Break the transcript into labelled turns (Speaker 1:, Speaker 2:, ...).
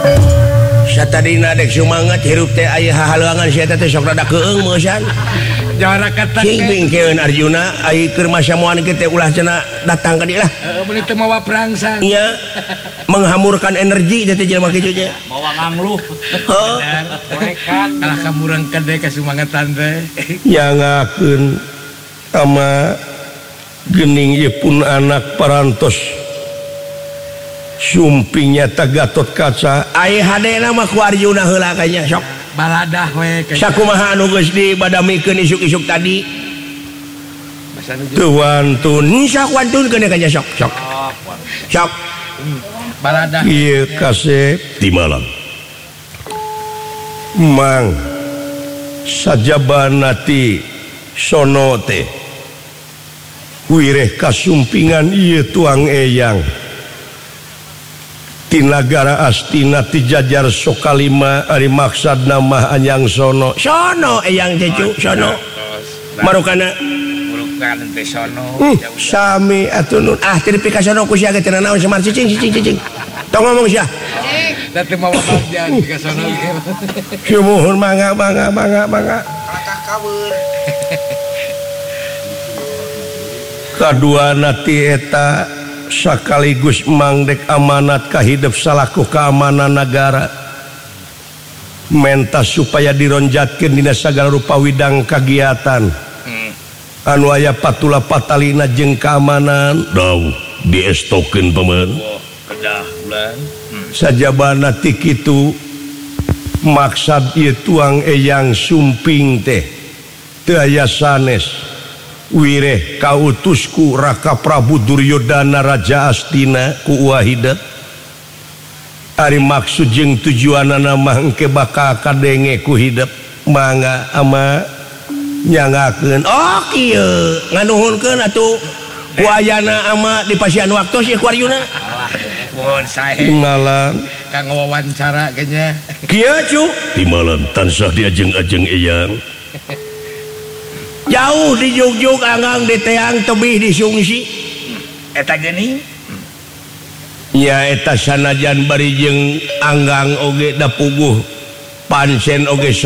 Speaker 1: Satadina dek semangat hirup teh aya hahalangan sia teh sok rada keung meusan.
Speaker 2: Jara kata
Speaker 1: Cing bingkeun Arjuna ai keur masamuan kieu teh ulah cenah datang ka dieu lah.
Speaker 2: meuli teu mawa perangsang.
Speaker 1: Iya. Menghamurkan energi teh jelema kitu teh.
Speaker 2: Mawa ngangluh.
Speaker 1: Heuh.
Speaker 2: Kalah kamurengkeun deui ka sumangatan teh.
Speaker 1: Nyangakeun ama geuning ieu pun anak parantos. Sumpingnya Gatot Kaca aya hadena mah ku Arjuna heula kayaknya sok
Speaker 2: Baladah we
Speaker 1: sakumaha anu geus dibadamikeun isuk-isuk tadi teu wantun sok wantunkeun kayaknya sok
Speaker 2: baladah
Speaker 1: ieu kasep di malam mang sajabana ti sono teh wireh kasumpingan ieu tuang eyang ti nagara Astina ti jajar Sokalima ari maksad nama anyang sono eyang cecu sono marukana
Speaker 2: teh sono
Speaker 1: sami atuh nun tipi ka sono ku sia ge teh naon semar cicing tong ngomong sia
Speaker 2: da teu mawa bagian ka sono
Speaker 1: ge muhun mangga kaduana ti eta sakaligus mangdek amanat ka hidup salaku keamanan negara mentas supaya dironjatkeun dina sagala rupa widang kagiatan anu aya patula patalina jeung keamanan daw diestokeun paman
Speaker 2: kedah ulang
Speaker 1: sajabana ti kitu maksad ieu tuang eyang sumping teh teu aya sanes wireh kautusku Raka Prabu Duryodana Raja Astina ku Wahidat ari maksud jeung tujuanana mah engke bakal kadenge ku hidup mangga ama nyangakeun kieu nganuhunkeun atuh ku ayana ama di pasian waktu si ku Arjuna
Speaker 2: mohon sae
Speaker 1: ngalan
Speaker 2: kang wawancara kenya
Speaker 1: kieu cu di malam tansah diajeng-ajeng eyang jauh di jugjug anggang di teang tebih di sungsi
Speaker 2: eta geuning
Speaker 1: ya eta sanajan bari jeung anggang oge da puguh pancen oge